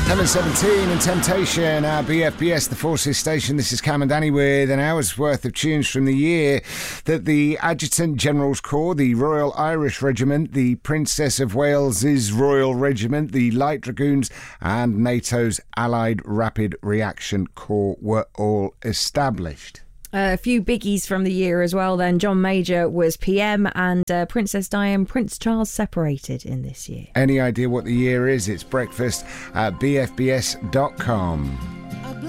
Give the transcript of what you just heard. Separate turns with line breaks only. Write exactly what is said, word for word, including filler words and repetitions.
Helen seventeen and Temptation, our B F B S, the Forces Station. This is Cam and Danny with an hour's worth of tunes from the year that the Adjutant General's Corps, the Royal Irish Regiment, the Princess of Wales's Royal Regiment, the Light Dragoons and NATO's Allied Rapid Reaction Corps were all established.
Uh, a few biggies from the year as well then. John Major was P M and uh, Princess Di and Prince Charles separated in this year.
Any idea what the year is? It's breakfast at b f b s dot com.